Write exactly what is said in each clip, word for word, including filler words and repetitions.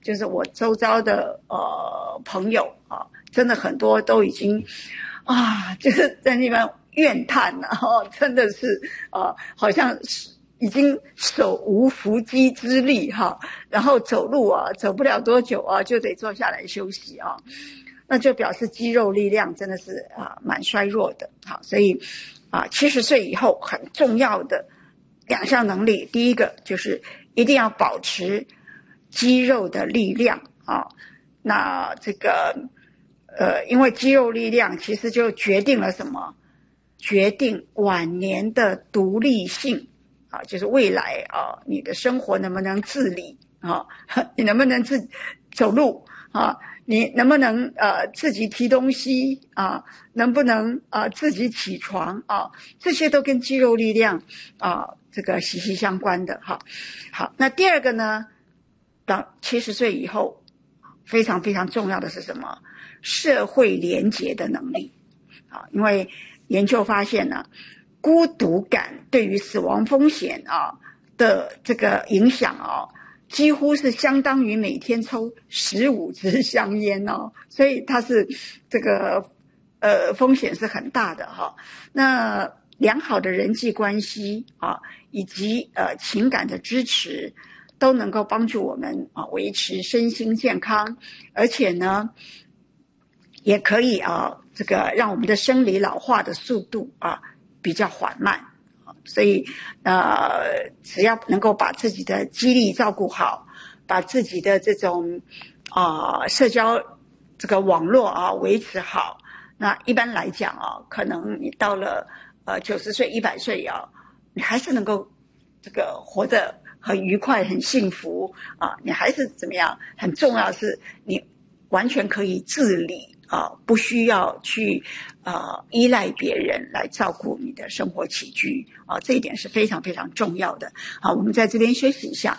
就是我周遭的呃朋友啊，真的很多都已经啊，就是在那边怨叹了、啊、哦，真的是啊，好像已经手无缚鸡之力哈，然后走路啊走不了多久啊就得坐下来休息啊，那就表示肌肉力量真的是啊蛮衰弱的。好，所以啊七十岁以后很重要的两项能力，第一个就是一定要保持肌肉的力量啊，那这个呃因为肌肉力量其实就决定了什么？决定晚年的独立性啊，就是未来啊，你的生活能不能自理啊？你能不能自走路啊？你能不能呃自己提东西啊？能不能呃自己起床啊？这些都跟肌肉力量啊这个息息相关的哈。好，那第二个呢，到七十岁以后，非常非常重要的是什么？社会连结的能力啊，因为研究发现呢、啊，孤独感对于死亡风险啊的这个影响啊，几乎是相当于每天抽十五支香烟哦，所以它是这个呃风险是很大的哈、啊。那良好的人际关系啊，以及呃情感的支持，都能够帮助我们啊维持身心健康，而且呢，也可以啊。这个让我们的生理老化的速度啊比较缓慢，所以呃只要能够把自己的肌力照顾好，把自己的这种啊、呃、社交这个网络啊维持好，那一般来讲啊，可能你到了呃九十岁、一百岁啊，你还是能够这个活得很愉快、很幸福啊，你还是怎么样？很重要的是你完全可以自理。啊，不需要去啊依赖别人来照顾你的生活起居啊，这一点是非常非常重要的。好，我们在这边休息一下。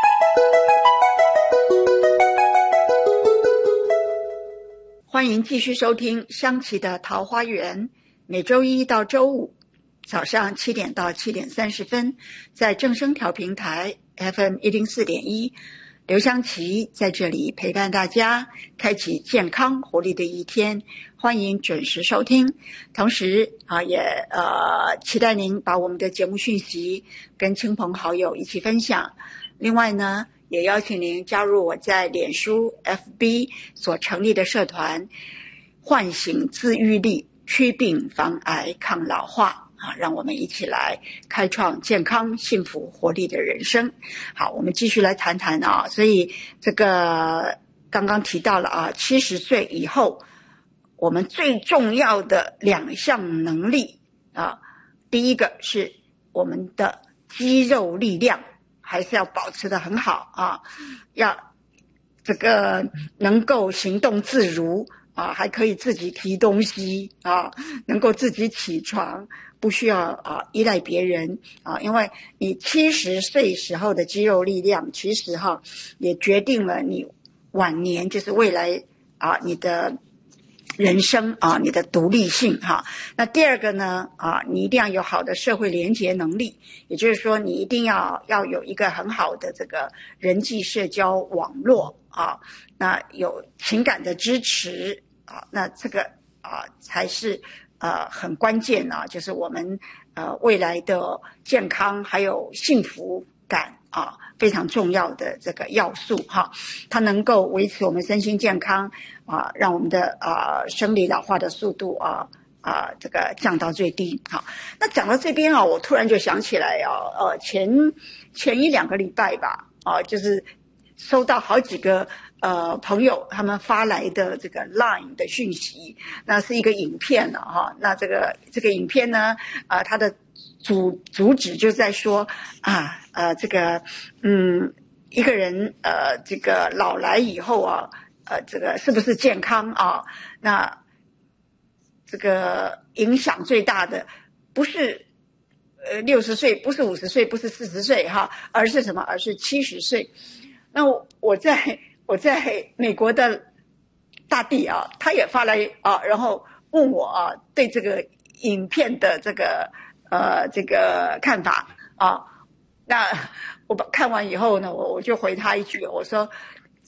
欢迎继续收听香琪的桃花源，每周一到周五早上七点到七点三十分，在正声调频台 F M 一零四点一。刘香琪在这里陪伴大家，开启健康活力的一天，欢迎准时收听。同时啊，也呃期待您把我们的节目讯息跟亲朋好友一起分享。另外呢，也邀请您加入我在脸书 F B 所成立的社团，唤醒自愈力，祛病防癌抗老化。啊，让我们一起来开创健康、幸福、活力的人生。好，我们继续来谈谈啊。所以这个刚刚提到了啊，七十岁以后，我们最重要的两项能力啊，第一个是我们的肌肉力量，还是要保持得很好啊，要这个能够行动自如啊，还可以自己提东西啊，能够自己起床。不需要啊依赖别人啊，因为你七十岁时候的肌肉力量，其实哈也决定了你晚年就是未来啊你的人生啊你的独立性哈。那第二个呢啊，你一定要有好的社会连结能力，也就是说你一定要要有一个很好的这个人际社交网络啊，那有情感的支持啊，那这个啊才是。呃，很关键啊，就是我们呃未来的健康还有幸福感啊，非常重要的这个要素哈，它能够维持我们身心健康啊，让我们的啊生理老化的速度啊啊这个降到最低。好，那讲到这边啊，我突然就想起来啊，呃前前一两个礼拜吧，啊，就是收到好几个。呃，朋友他们发来的这个 Line 的讯息，那是一个影片了哈。那这个这个影片呢，啊、呃，它的主主旨就在说啊，呃，这个嗯，一个人呃，这个老来以后啊，呃，这个是不是健康啊？那这个影响最大的不是呃六十岁，不是五十岁，不是四十岁哈，而是什么？而是七十岁。那我在。我在美国的大地啊，他也发来啊，然后问我啊对这个影片的这个呃这个看法啊。那我看完以后呢，我我就回他一句，我说